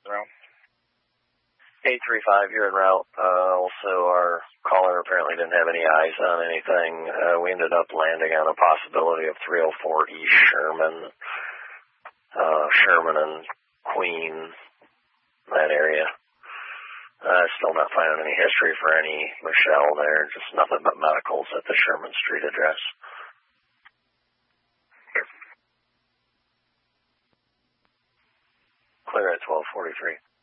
Route. 835, you're en route. Also, our caller apparently didn't have any eyes on anything. We ended up landing on a possibility of 304 East Sherman. Sherman and Queen, that area. Still not finding any history for any Michelle there. Just nothing but medicals at the Sherman Street address. Clear at 1243.